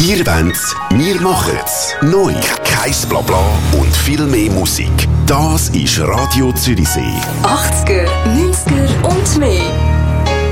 Wir wollen's, wir machen's. Neu, kein Blabla und viel mehr Musik. Das ist Radio Zürichsee. 80er, 90er und mehr.